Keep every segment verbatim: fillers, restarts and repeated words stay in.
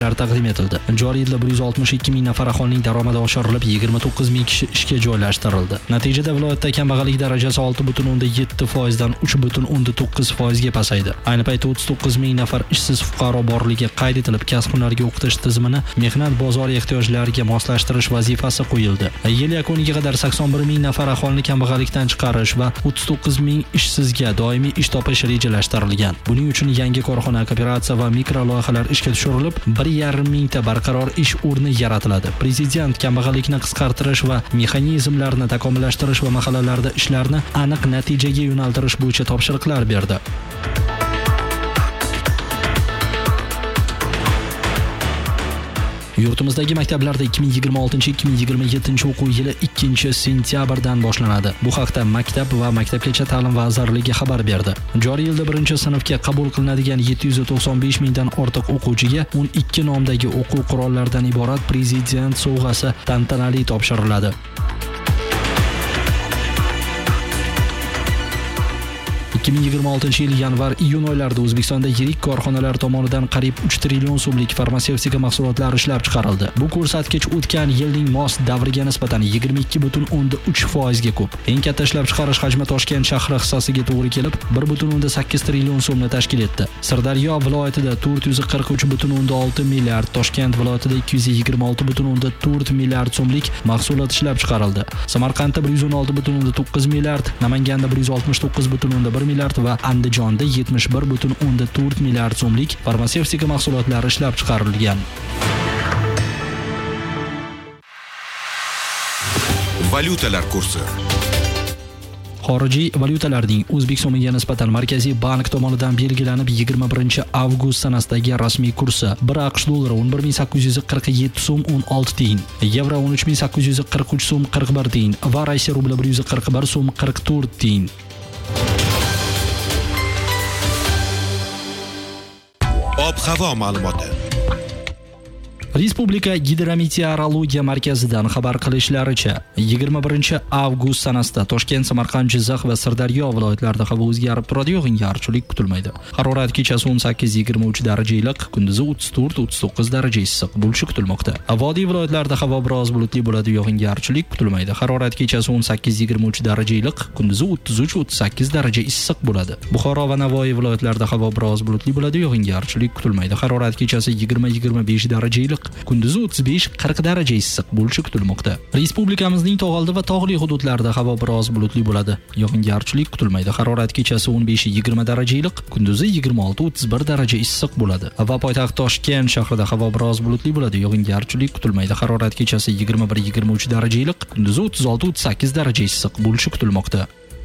taqdim etildi. Joriy yilda bir yuz oltmish ikki ming nafar aholining daromadi oshirilib, yigirma to'qqiz ming kishi ishga joylashtirildi. Natijada viloyatda kambag'allik darajasi olti butun o'ndan yetti foiz dan uch butun o'ndan to'qqiz foiz ga pasaydi. Ayni paytda o'ttiz to'qqiz ming nafar ishsiz fuqaro borligi qayd etilib, kasb-hunarga o'qitish tizimini mehnat bozori ehtiyojlariga moslashtirish vazifasi qo'yildi. Yil yakuniga qadar sakson bir ming nafar aholini kambag'allikdan chiqarish va o'ttiz to'qqiz ming ishsizga doimiy ish topish rejalashtirilgan. Buning uchun yangi korxona, kooperatsiya va mikro loyihalar ishga tushirilib, bir yarim mingta barqaror ish o'rni yaratiladi. Prezident kambag'allikni qisqartirish va mexanizmlarni takomillashtirish va mahallalarda ishlarni aniq natijaga yo'naltirish bo'yicha topshiriqlar berdi. Yurtimizdagi maktablarda ikki ming yigirma oltinchi ikki ming yigirma yettinchi o'quv yili ikkinchi sentyabrdan boshlanadi. Bu haqda Maktab va Maktabgacha ta'lim vazirligi xabar berdi. Joriy yilda birinchi sinfga qabul qilinadigan yetti yuz to'qson besh mingdan ortiq o'quvchiga o'n ikki nomdagi o'quv qurollaridan iborat Prezident sovg'asi tantanali topshiriladi. ikki ming yigirma oltinchi yil yanvar-iyun oylarida O'zbekistonda yirik korxonalar tomonidan qariyb uch trillion so'mlik farmatsevtika mahsulotlari ishlab chiqarildi. Bu ko'rsatkich o'tgan yilning mos davriga nisbatan yigirma ikki butun o'ndan uch foiz ga ko'p. Eng katta ishlab chiqarish hajmi Toshkent shahri hissasiga to'g'ri kelib, bir butun o'ndan sakkiz trillion so'mni tashkil etdi. Sirdaryo viloyatida to'rt yuz qirq uch butun o'ndan olti milliard, Toshkent viloyatida ikki yuz yigirma olti butun o'ndan to'rt milliard so'mlik mahsulot ishlab chiqarildi. Samarqandda bir yuz o'n olti butun o'ndan to'qqiz milliard, Namanganda bir yuz oltmish to'qqiz butun o'ndan bir milliard va Andijonda yetmish bir butun o'ndan to'rt milliard so'mlik farmatsevtika mahsulotlari ishlab chiqarilgan. Valyutalar kursi. Xorijiy valyutalarning O'zbek so'miga nisbatan Markaziy bank tomonidan belgilanib yigirma birinchi avgust sanasidagi rasmiy kursi bir AQSh dollari o'n bir ming sakkiz yuz qirq yetti so'm o'n olti tiyin, yevro o'n uch ming sakkiz yuz qirq uch so'm qirq bir tiyin va Rossiya rubli bir yuz qirq bir so'm qirq to'rt tiyin. Ob-havo ma'lumoti. Respublika Gidrometeorologiya markazidan xabar qilishlaricha, yigirma birinchi avgust sanasida Toshkent, Samarqand, Jizzax va Sirdaryo viloyatlarida havo o'zgarib turadi, yog'ingarchilik kutilmaydi. Harorat kechasi o'n sakkiz yigirma uch daraja iliq, kunduzi o'ttiz to'rt o'ttiz to'qqiz daraja issiq bo'lishi kutilmoqda. Vodiy viloyatlarida havo biroz bulutli bo'ladi, yog'ingarchilik kutilmaydi. Harorat kechasi o'n sakkiz yigirma uch daraja iliq, kunduzi o'ttiz uch o'ttiz sakkiz daraja issiq bo'ladi. Buxoro va Navoiy viloyatlarida havo biroz bulutli bo'ladi, yog'ingarchilik kutilmaydi. Harorat kechasi yigirma yigirma besh daraja iliq, kunduzi o'ttiz besh qirq daraja issiq bo'lishi kutilmoqda. Respublikamizning tog'oldi va tog'li hududlarida havo biroz bulutli bo'ladi. Yog'ingarchilik kutilmaydi. Harorat kechasi o'n besh yigirma daraja iliq, kunduzi yigirma olti o'ttiz bir daraja issiq bo'ladi. Va poytaxt Toshkent shahrida havo biroz bulutli bo'ladi. Yog'ingarchilik kutilmaydi. Harorat kechasi yigirma bir yigirma uch daraja iliq, kunduzi o'ttiz olti o'ttiz sakkiz daraja issiq bo'lishi kutilmoqda.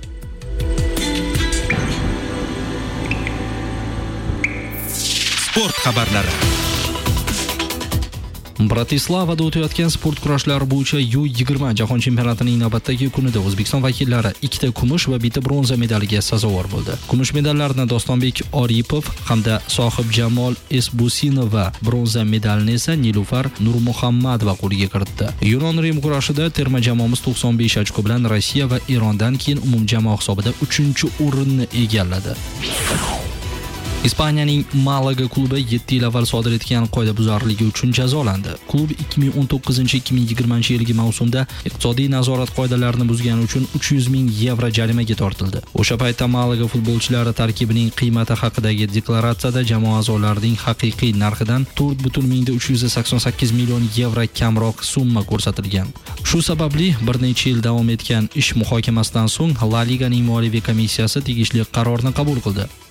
Sport xabarlari. Bratislavada o'tayotgan sport kurashlari bo'yicha yu yigirma jahon chempionatining navbatdagi kunida O'zbekiston vakillari ikkita kumush va bitta bronza medaliga sazovor bo'ldi. Kumush medallarni Dostonbek Oripov hamda Sohibjamol Esbusinova, bronza medalni esa Nilufar Nurmuhammadova qo'liga kiritdi. Yunon Rim kurashida terma jamoamiz to'qson besh ochko bilan Rossiya va Erondan keyin umumjamoa hisobida uchinchi o'rinni egalladi. Ispaniyaning Malaga klubi yetti yil avval sodir etgan qoidabuzarligi uchun jazolandi. Klub ikki ming o'n to'qqizinchi ikki ming yigirmanchi yilgi mavsumda iqtisodiy nazorat qoidalarini buzgani uchun uch yuz ming yevro jarimaga tortildi. O'sha paytda Malaga futbolchilari tarkibining qiymati haqidagi deklaratsiyada jamoa a'zolarining haqiqiy narxidan to'rt butun ming uch yuz sakson sakkiz million yevro kamroq summa ko'rsatilgan. Shu sababli bir necha yil davom etgan ish muhokamasidan so'ng La Liganing moliyaviy komissiyasi tegishli qarorni qabul qildi.